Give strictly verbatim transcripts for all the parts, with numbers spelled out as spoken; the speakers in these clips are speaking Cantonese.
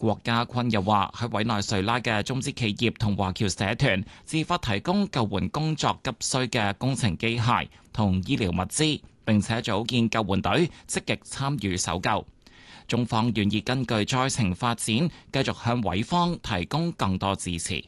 郭家坤又話，喺委內瑞拉嘅中資企業同華僑社團自發提供救援工作急需嘅工程機械同醫療物資，並且組建救援隊，積極參與搜救。中方願意根據災情發展，繼續向委方提供更多支持。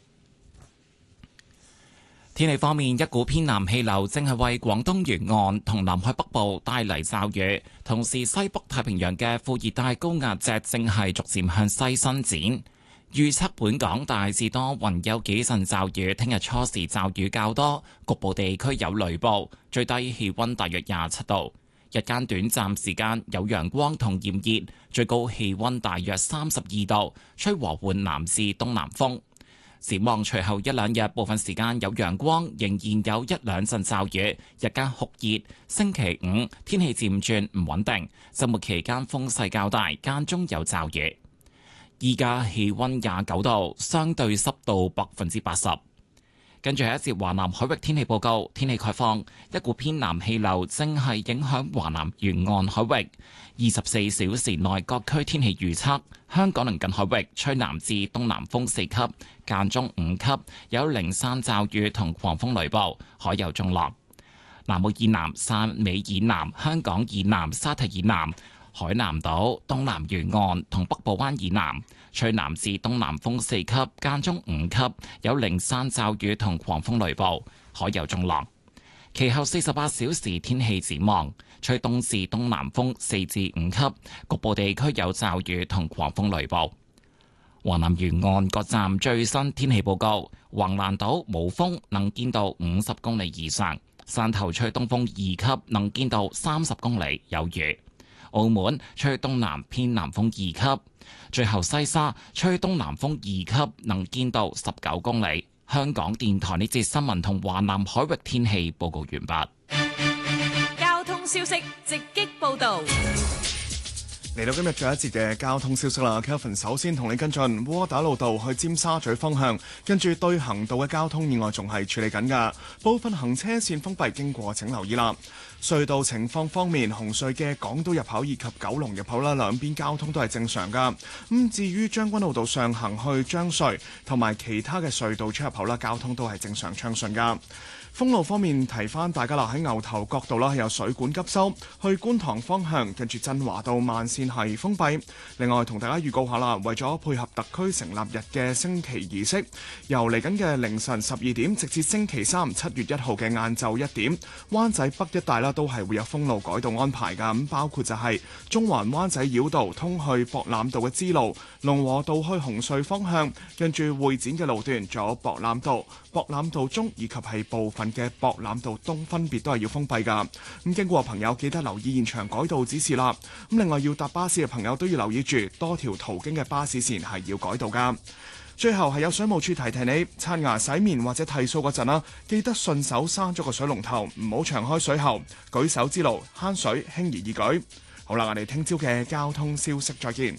天氣方面，一股偏南氣流正係為廣東沿岸同南海北部帶嚟驟雨，同時西北太平洋嘅副熱帶高壓脊正係逐漸向西伸展。預測本港大致多雲，有幾陣驟雨，聽日初時驟雨較多，局部地區有雷暴，最低氣溫大約廿七度。日間短暫時間有陽光同炎熱，最高氣溫大約三十二度，吹和緩南至東南風。展望隨後一兩日，部分時間有陽光，仍然有一兩陣驟雨，日間酷熱。星期五天氣漸轉唔穩定，週末期間風勢較大，間中有驟雨。依家氣溫廿九度，相對濕度百分之八十。跟住係一節華南海域天氣報告，天氣概況，一股偏南氣流正係影響華南沿岸海域。二十四小時內各區天氣預測：香港鄰近海域吹南至東南風四級，間中五級，有零散驟雨同狂風雷暴，海有中浪。南澳以南、汕尾以南、香港以南、沙堤以南、海南島、東南沿岸同北部灣以南，吹南至東南風四級，間中五級，有零散驟雨同狂風雷暴，海有中浪。其後四十八小時天氣展望，吹東至東南風四至五級，局部地區有驟雨同狂風雷暴。華南沿岸各站最新天氣報告：橫瀾島冇風，能見度五十公里以上；汕頭吹東風二級，能見度三十公里，有雨。澳門吹東南偏南風二級，最後西沙吹東南風二級，能見度十九公里。香港電台呢節新聞同華南海域天氣報告完畢。 交通消息直擊報道。 嚟到今日最後一節嘅交通消息啦 ，Kelvin 首先同你跟進窩打老道去尖沙咀方向，跟住對行道嘅交通意外仲係處理緊㗎，部分行車線封閉，經過請留意啦。隧道情況方面，紅隧嘅港島入口以及九龍入口啦，兩邊交通都係正常㗎。咁至於將軍澳道上行去將隧同埋其他嘅隧道出入口啦，交通都係正常暢順㗎。封路方面，提翻大家啦，喺牛頭角道啦，有水管急修，去觀塘方向，跟住振華道慢線係封閉。另外同大家預告下啦，為咗配合特區成立日嘅升旗儀式，由嚟緊嘅凌晨十二點直至星期三七月一號嘅晏晝一點，灣仔北一帶啦都係會有封路改道安排㗎。咁包括就係中環灣仔繞道通去博覽道嘅支路、龍和道去紅隧方向，跟住會展嘅路段，仲有博覽道、博覽道中以及係部分嘅博覽道東分別都係要封閉㗎。咁經過嘅朋友記得留意現場改道指示啦。咁另外要搭巴士嘅朋友都要留意住多條途經嘅巴士線係要改道㗎。最後係有水務處提提你，刷牙洗面或者剃鬚嗰陣啦，記得順手閂咗個水龍頭，唔好長開水喉，舉手之勞慳水輕而易舉。好啦，我哋聽朝嘅交通消息再見。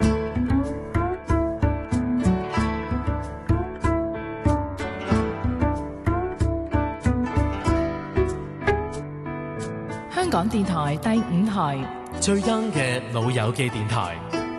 香港電台第五台最 young 嘅老友記電台。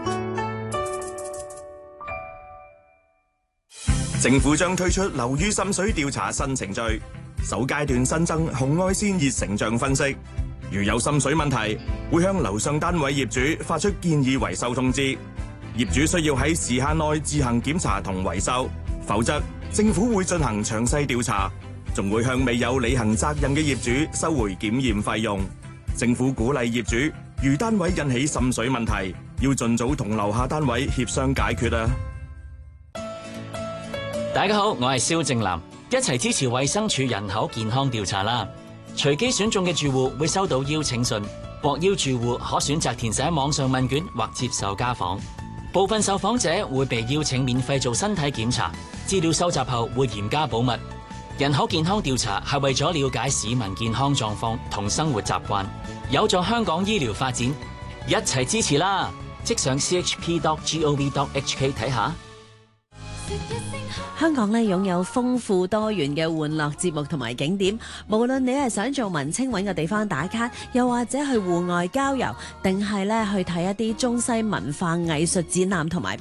政府將推出樓宇滲水調查新程序，首階段新增紅外線熱成像分析。如有滲水問題，會向樓上單位業主發出建議維修通知。業主需要喺時限內自行檢查同維修，否則政府會進行詳細調查，仲會向未有履行責任嘅業主收回檢驗費用。政府鼓勵業主，如單位引起滲水問題，要盡早同樓下單位協商解決啊！ 大家好，我係蕭正南，一齊支持衛生署人口健康調查啦！隨機選中嘅住戶會收到邀請信，獲邀住戶可選擇填寫網上問卷或接受家訪。部分受訪者會被邀請免費做身體檢查，資料收集後會嚴加保密。人口健康調查係為咗了解市民健康狀況同生活習慣，有助香港醫療發展，一齊支持啦！即上 c h p dot gov dot h k 睇下。 香港咧擁有豐富多元嘅玩樂節目同埋景點，無論你係想做文青揾個地方打卡，又或者去戶外郊遊，定係咧去睇一啲中西文化藝術展覽同埋